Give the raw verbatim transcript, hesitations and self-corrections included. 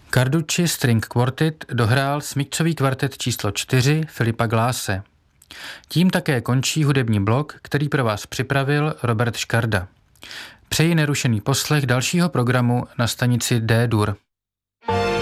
Carducci String Quartet dohrál smyčcový kvartet číslo čtyři Filipa Glasse. Tím také končí hudební blok, který pro vás připravil Robert Škarda. Přeji nerušený poslech dalšího programu na stanici D-dur.